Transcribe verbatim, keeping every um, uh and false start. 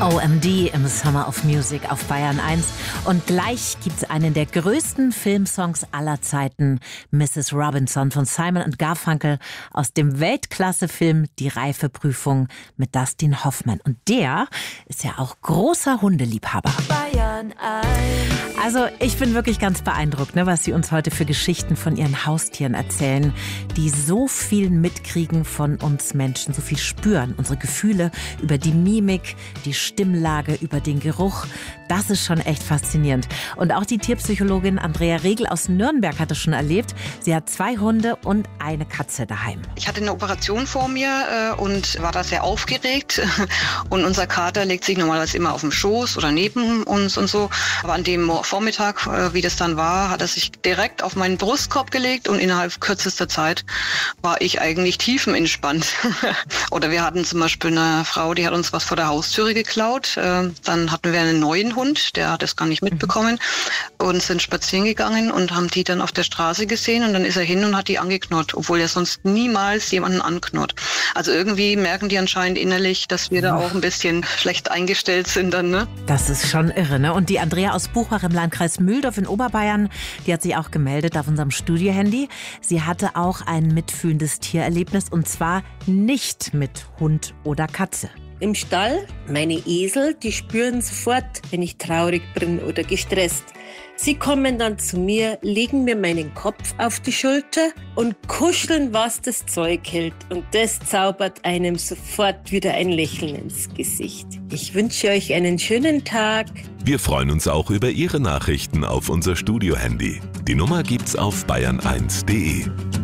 O M D im Summer of Music auf Bayern eins. Und gleich gibt's einen der größten Filmsongs aller Zeiten, Missus Robinson von Simon und Garfunkel aus dem Weltklasse-Film Die Reifeprüfung mit Dustin Hoffman. Und der ist ja auch großer Hundeliebhaber. Bayern eins. Also ich bin wirklich ganz beeindruckt, ne, was Sie uns heute für Geschichten von Ihren Haustieren erzählen, die so viel mitkriegen von uns Menschen, so viel spüren, unsere Gefühle über die Mimik, die Stimmlage, über den Geruch. Das ist schon echt faszinierend. Und auch die Tierpsychologin Andrea Regel aus Nürnberg hat es schon erlebt. Sie hat zwei Hunde und eine Katze daheim. Ich hatte eine Operation vor mir äh, und war da sehr aufgeregt. Und unser Kater legt sich normalerweise immer auf dem Schoß oder neben uns und so. Aber an dem Vormittag, äh, wie das dann war, hat er sich direkt auf meinen Brustkorb gelegt und innerhalb kürzester Zeit war ich eigentlich tiefenentspannt. Oder wir hatten zum Beispiel eine Frau, die hat uns was vor der Haustüre geklaut. Äh, dann hatten wir einen neuen Hund, der hat das gar nicht mitbekommen und sind spazieren gegangen und haben die dann auf der Straße gesehen und dann ist er hin und hat die angeknurrt, obwohl er sonst niemals jemanden anknurrt. Also irgendwie merken die anscheinend innerlich, dass wir da auch ein bisschen schlecht eingestellt sind dann, ne? Das ist schon irre, ne? Und die Andrea aus Buchbach im Landkreis Mühldorf in Oberbayern, die hat sich auch gemeldet auf unserem Studiohandy. Sie hatte auch ein mitfühlendes Tiererlebnis und zwar nicht mit Hund oder Katze. Im Stall, meine Esel, die spüren sofort, wenn ich traurig bin oder gestresst. Sie kommen dann zu mir, legen mir meinen Kopf auf die Schulter und kuscheln, was das Zeug hält. Und das zaubert einem sofort wieder ein Lächeln ins Gesicht. Ich wünsche euch einen schönen Tag. Wir freuen uns auch über Ihre Nachrichten auf unser Studiohandy. Die Nummer gibt's auf bayern eins punkt de.